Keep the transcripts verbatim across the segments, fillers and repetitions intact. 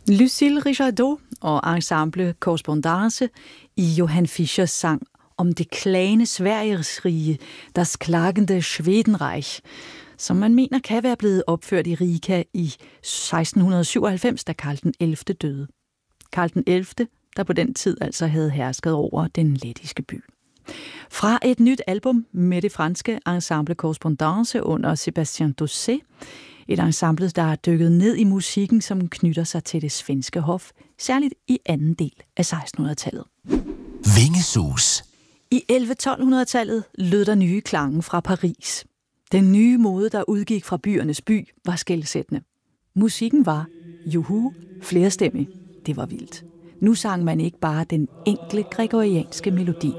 Lucille Richardot og Ensemble Correspondance i Johan Fischers sang om det klagende Sverigesrige, das klagende Schwedenreich, som man mener kan være blevet opført i Riga i seksten syvoghalvfems, da Karl den ellevte døde. Karl den ellevte, der på den tid altså havde hersket over den lettiske by. Fra et nyt album med det franske Ensemble Correspondance under Sébastien Dosset, et ensemble, der er dykket ned i musikken, som knytter sig til det svenske hof, særligt i anden del af sekstenhundredetallet. Vingesus. I elleve-tolv-hundredetallet lød der nye klange fra Paris. Den nye mode, der udgik fra byernes by, var skelsættende. Musikken var, juhu, flerstemmig. Det var vildt. Nu sang man ikke bare den enkle gregorianske melodi.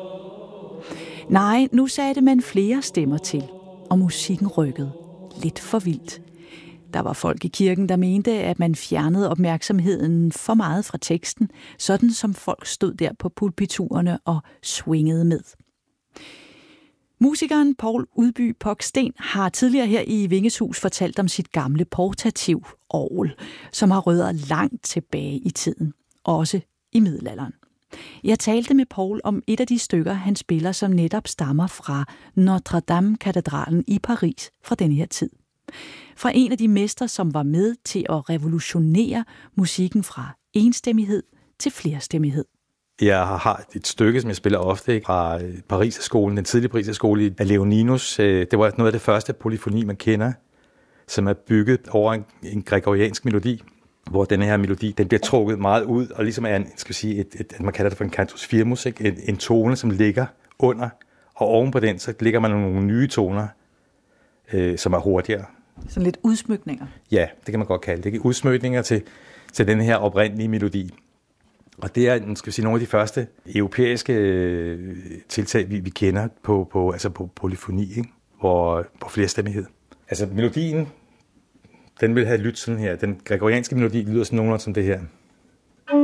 Nej, nu satte man flere stemmer til, og musikken rykkede. Lidt for vildt. Der var folk i kirken, der mente, at man fjernede opmærksomheden for meget fra teksten, sådan som folk stod der på pulpiturerne og swingede med. Musikeren Poul Udby Pogsten har tidligere her i Vingeshus fortalt om sit gamle portativ orgel, som har rødder langt tilbage i tiden, også i middelalderen. Jeg talte med Poul om et af de stykker, han spiller, som netop stammer fra Notre-Dame-katedralen i Paris fra denne her tid. Fra en af de mestre, som var med til at revolutionere musikken fra enstemmighed til flerstemmighed. Jeg har et stykke, som jeg spiller ofte fra Pariserskolen, den tidlige Pariserskole af Leoninus. Det var noget af det første polyfoni, man kender, som er bygget over en, en gregoriansk melodi, hvor denne her melodi, den bliver trukket meget ud, og ligesom er en, skal vi sige, et, et, man kalder det for en cantus firmus, ikke? En, en tone, som ligger under, og oven på den, så ligger man nogle nye toner, øh, som er hurtigere. Sådan lidt udsmykninger. Ja, det kan man godt kalde det. Udsmykninger til, til den her oprindelige melodi. Og det er, skal vi sige, nogle af de første europæiske øh, tiltag, vi, vi kender på, på, altså på polyfoni, ikke? Hvor, på flerstemmighed. Altså melodien, den vil have lyttet sådan her. Den gregorianske melodi lyder sådan nogenlunde som det her.